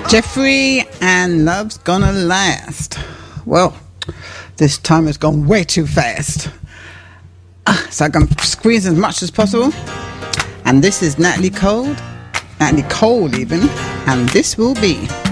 Jeffrey and Love's Gonna Last. Well, this time has gone way too fast. So I'm going to squeeze as much as possible. And this is Natalie Cole even. And this will be